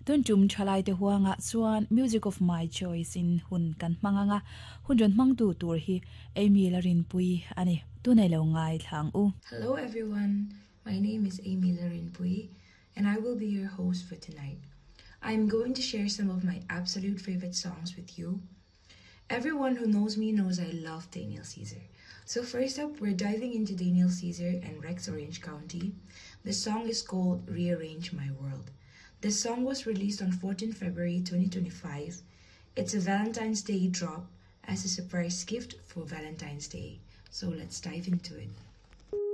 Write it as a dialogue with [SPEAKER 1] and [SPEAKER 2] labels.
[SPEAKER 1] tun chum thalai te huanga chuan music of my choice in hun kan manganga hunjon mangtu tur hi Amy Larin Pui ani tunai lo ngai thlang u.
[SPEAKER 2] Hello everyone, my name is Amy Larin Pui and I will be your host for tonight. I am going to share some of my absolute favorite songs with you. Everyone who knows me knows I love Daniel Caesar. So first up, we're diving into Daniel Caesar and Rex Orange County. The song is called Rearrange My World. This song was released on 14 February 2025. It's a Valentine's Day drop as a surprise gift for Valentine's Day. So let's dive into it.